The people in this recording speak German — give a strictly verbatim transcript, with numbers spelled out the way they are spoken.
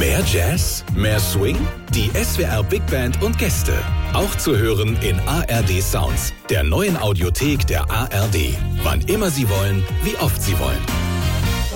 Mehr Jazz? Mehr Swing? Die S W R Big Band und Gäste. Auch zu hören in A R D Sounds, der neuen Audiothek der A R D. Wann immer Sie wollen, wie oft Sie wollen.